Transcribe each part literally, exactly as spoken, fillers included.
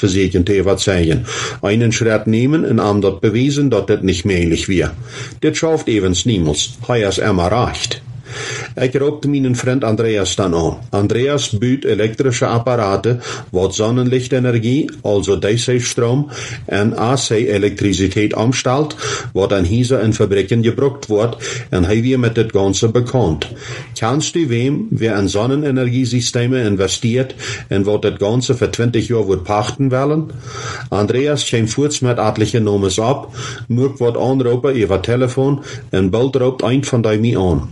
Gottesversegen te überzeugen. Einen Schritt nehmen und am dort bewiesen, dass das nicht möglich wäre. Das schafft evens niemals. Hij is immer recht. Ich raubte meinen Freund Andreas dann an. Andreas bietet elektrische Apparate, wat Sonnenlichtenergie, also D C-Strom, en A C-Elektrizität anstellt, wat an Häuser in Fabriken gebraucht wird, en hij wir mit das Ganze bekannt. Kannst du wem, wer in Sonnenenergiesysteme investiert, en wat das Ganze für zwanzig Jahre wird pachten wollen? Andreas käme kurz mit etliche Nomes ab, mögt wat anrufen über Telefon, en bald raubt ein von die mir an.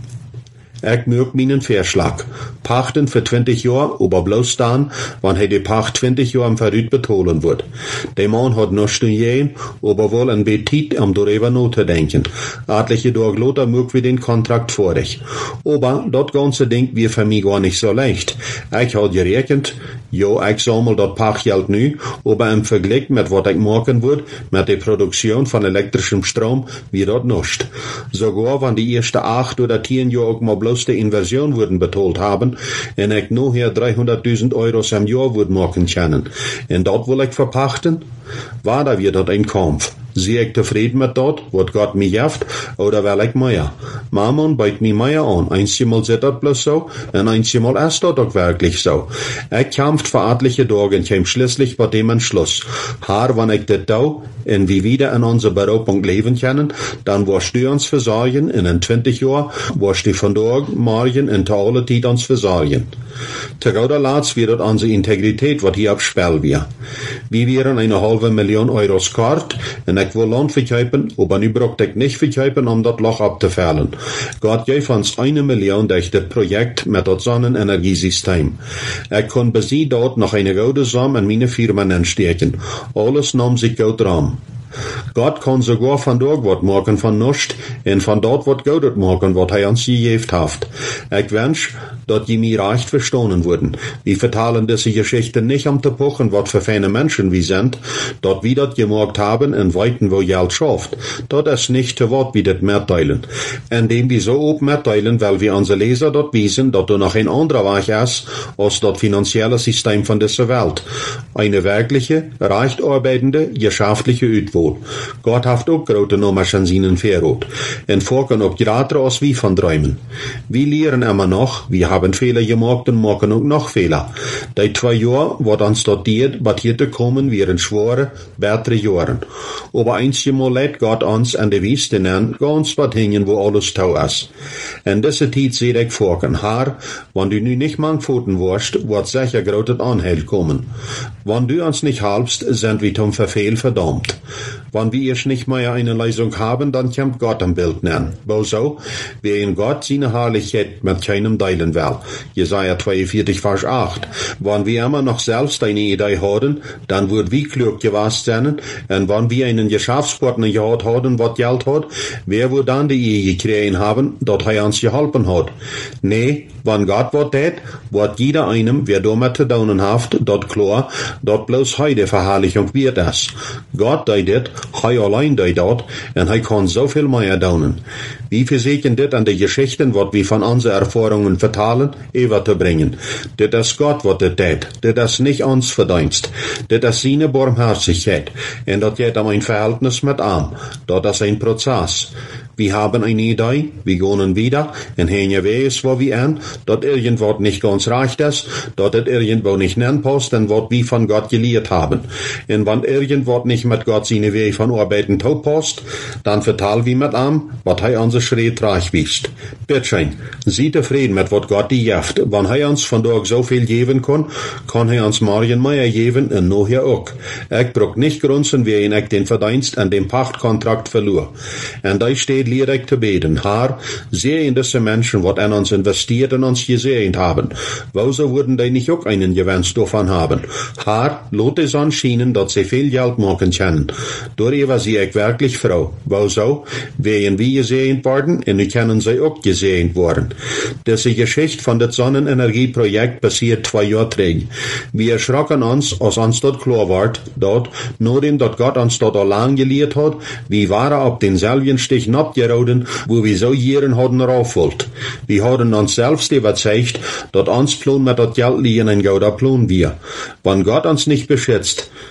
Ich mög meinen Vorschlag. Pachten für zwanzig Jahre, aber bloß dann, wann he die Pacht zwanzig Jahre im Verrüt betolen wird. Der Mann hat noch studieren, aber wohl ein Betit, um darüber nachzudenken. Etliche Tage loter mög wir den Kontrakt vor dich. Aber das ganze Ding wir für mich gar nicht so leicht. Ich hat gerechnet, ja, ich sammel das Pachtgeld nu, aber im Vergleich mit was ich machen würde, mit der Produktion von elektrischem Strom, wie das nicht. Sogar wenn die ersten acht oder zehn Jahre auch mal bloß die Inversion würden betont haben, und ich nachher dreihunderttausend Euro im Jahr würde machen können. Und dort will ich verpachten? War da wieder ein Kampf. Sie ich zufrieden mit dort, wird Gott mich jaft, oder will ich mehr? Mammon beit mich mehr an. Einmal sieht das bloß so, und einmal ist das auch wirklich so. Ich kämpft für etliche Tage und kam schließlich bei dem Entschluss. Haar, wenn ich das tue, und wie wieder in unserer Berufung leben können, dann wirst du uns versorgen, und in zwanzig Jahren wirst du von dort morgen in der alle Zeit uns versorgen. Zu guter Letzt wird unsere Integrität, was hier abspielt wir. Wir wären eine halbe Million Euro skart, und ich will Land verkaufen, aber nu braucht ich nicht verkaufen, um das Loch abzufällen. Gott gibt uns eine Million durch das Projekt mit das Sonnenenergiesystem. Ich kann bis sie dort noch eine gute Summe in meine Firmen entstecken. Alles nahm sich gut ran. Gott kann sogar von dort wat machen von nichts, und von dort wat Gutes machen, wat er uns gegeben hat. Ich wünsch, dass die mir recht verstanden wurden. Wir vertalen diese Geschichte nicht um zu pochen, wat für feine Menschen wir sind, dort wir das gemacht haben, in Weiten, wo Geld schafft. Dort ist nicht zu Wort wie das mitteilen. Indem wir so oben mitteilen, weil wir unsere Leser dort wiesen, dass da noch ein anderer Weg ist, als das finanzielle System von dieser Welt. Eine wirkliche, recht arbeitende, geschäftliche Utwohl. Gott hat auch große Nummers an seinen Verrot. Und vorken auch gerade als wie von Träumen. Wir lehren immer noch, wir haben Fehler gemacht und machen auch noch Fehler. Die zwei Jahre, was uns dort diert, was hier zu kommen, wären schwere, bessere Jahre. Aber einmal lädt Gott uns an der Wüste nennen, ganz was hängen, wo alles tau ist. In dieser Zeit sehe ich vorken, Haar, wenn du nu nicht mal Pfoten wirst, wird sicher großes Anhalt kommen. Wenn du uns nicht halbst, sind wir zum Verfehl verdammt. Wenn wir erst nicht mehr eine Leistung haben, dann kommt Gott am Bild nennen. Wo so? Wer in Gott seine Herrlichkeit mit keinem teilen will. Jesaja zweiundvierzig, Vers acht. Wenn wir immer noch selbst eine Idee haben, dann wird wie klug gewasst sein. Und wenn wir einen Geschäftspartner gehabt haben, was Geld hat, wer wird dann die Ehe gekriegt haben, dass er uns geholfen hat? Nee, wenn Gott was tät, wird jeder einem, wer damit zu tun hat, dort klar, dort bloß heute Verherrlichung wird es. Gott tät dit, hij allein tät dort, und er kann so viel mehr tun. Wir versuchen dit an die Geschichten, wat wir von unseren Erfahrungen vertalen, überzubringen. Dit ist Gott, wat dit tät. Dit ist nicht uns Verdienst. Dit ist seine Barmherzigkeit. Und das geht um ein Verhältnis mit ihm. Das ist ein Prozess. Wir haben eine Idee, wir gehen wieder, und hängen weiß, wo wir an, dort irgendwo nicht ganz recht ist, dort es irgendwo nicht passt, und was wir von Gott gelehrt haben. Und wenn irgendwo nicht mit Gott seine Wege von Arbeiten tau passt, dann vertalen wir mit ihm, was er unser Schritt reich wisst. Bitteschön, Sie zufrieden mit was Gott die jaft. Wenn er uns von dort so viel geben kann, kann er uns morgen mehr geben, und nachher auch. Ich brauch nicht grunzen, wie ich den Verdienst an dem Pachtkontrakt verlor. Und da steht leer ich zu beten, Herr, sehen diese Menschen, was an uns investiert und uns gesehen haben. Wieso würden die nicht auch einen Gewinn davon haben? Herr, lot es anschienen, dass sie viel Geld machen können. Darüber sehe ich wirklich froh. Wieso? Wären wir gesehen worden, und wir können sie auch gesehen worden. Diese Geschichte von dem Sonnenenergieprojekt passiert zwei Jahre träg. Wir erschrocken uns, als uns dort klar ward, dort, nur dem, dass Gott uns dort allein gelehrt hat, wie war er auf denselben Stich abgeroden, wo wir so Jahren hatten raufwollt. Wir haben uns selbst überzeugt, dass uns Plan mit das Geld liegen ein guter Plan wir. Wenn Gott uns nicht beschützt,